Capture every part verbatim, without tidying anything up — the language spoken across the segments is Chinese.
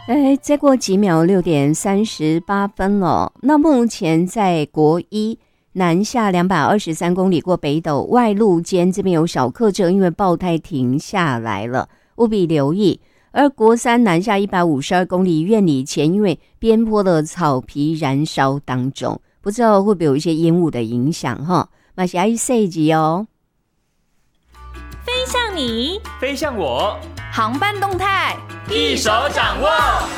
哎，再过几秒，六点三十八分了。那目前在国一南下两百二十三公里过北斗外路间这边有小客车，因为爆胎停下来了，务必留意。而国三南下一百五十二公里院里前，因为边坡的草皮燃烧当中，不知道会不会有一些烟雾的影响哈？马西爱设计哦， 飞向你， 飞向我， 航班动态一手掌握。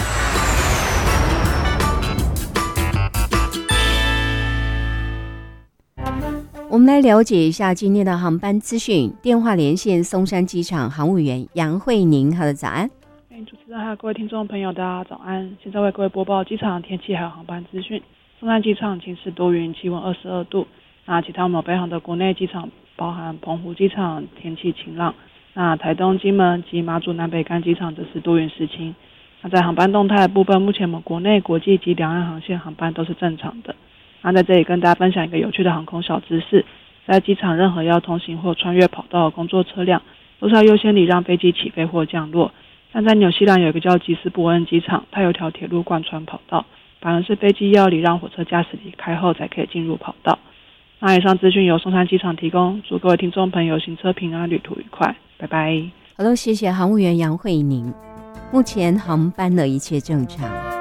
我们来了解一下今天的航班资讯。电话连线松山机场航务员杨慧宁，好的，早安。 主持人还有各位听众朋友，大家早安。现在为各位播报机场天气还有航班资讯。松山机场晴时多云，气温二十二度。那其他我们北航的国内机场，包含澎湖机场天气晴朗。那台东、金门及马祖南北干机场则是多云时晴。那在航班动态的部分，目前我们国内、国际及两岸航线航班都是正常的。那在这里跟大家分享一个有趣的航空小知识，在机场任何要通行或穿越跑道的工作车辆，都是要优先礼让飞机起飞或降落。但在纽西兰有一个叫吉斯伯恩机场，它有条铁路贯穿跑道，反而是飞机要礼让火车驾驶离开后才可以进入跑道。那以上资讯由松山机场提供，祝各位听众朋友行车平安，旅途愉快，拜拜。 好了，谢谢航务员杨慧宁。目前航班的一切正常。